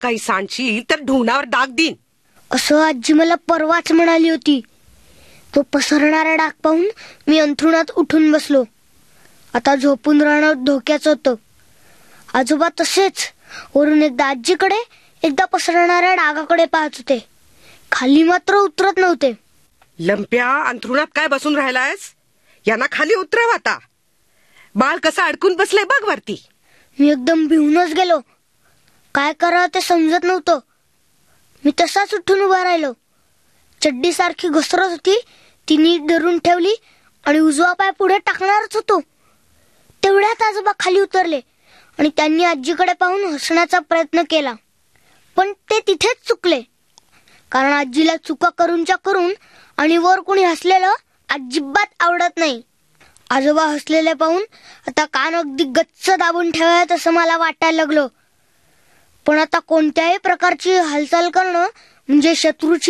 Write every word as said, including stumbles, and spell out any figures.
काही सांडशील तर ढोणावर डाग देईन असं आजी मला परवाच म्हणाली होती. तो पसरणारा डाग पाहून मी अंथरुणात उठून बसलो. आता झोपून राहणं धोक्याचं होतं. आजोबा तसेच वरून एकदा आजीकडे एकदा पसरणाऱ्या डागाकडे पाहत होते. खाली मात्र उतरत नव्हते. लंप्या, अंथरुणात काय बसून राहिलायस? यांना खाली उतरव आता. बाळ कसं अडकून बसलंय बघ वरती. मी एकदम भिवूनच गेलो. काय करावं ते समजत नव्हतं. मी तसाच उठून उभा राहिलो. चड्डी सारखी घसरत होती ती नीट धरून ठेवली आणि उजवा पाय पुढे टाकणारच होतो. तेवढ्यात आजोबा खाली उतरले आणि त्यांनी आजीकडे पाहून हसण्याचा प्रयत्न केला. पण ते तिथेच चुकले. कारण आजीला चुका करूनच्या करून आणि वर कोणी हसलेलं अजिबात आवडत नाही. आजोबा हसलेले पाहून आता कान अगदी गच्च दाबून ठेवायत असं मला वाटायला लागलं. पण आता कोणत्याही प्रकारची हालचाल करणं म्हणजे शत्रूची